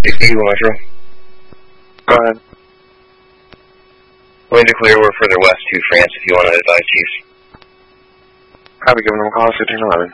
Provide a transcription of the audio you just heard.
Eagle Metro. Go ahead. Wind to clear, we're further west to France if you want to advise, Chief. Copy, giving them a call, 1511.